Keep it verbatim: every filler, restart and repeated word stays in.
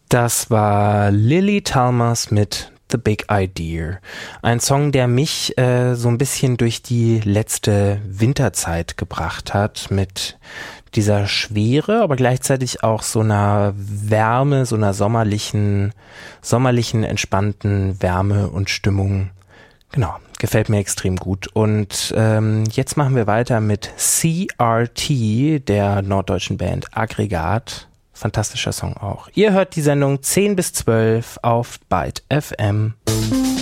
Das war Lily Talmers mit The Big Idea. Ein Song, der mich äh, so ein bisschen durch die letzte Winterzeit gebracht hat, mit dieser Schwere, aber gleichzeitig auch so einer Wärme, so einer sommerlichen, sommerlichen, entspannten Wärme und Stimmung. Genau, gefällt mir extrem gut. Und ähm, jetzt machen wir weiter mit C R T, der norddeutschen Band Aggregat. Fantastischer Song auch. Ihr hört die Sendung zehn bis zwölf auf Byte F M.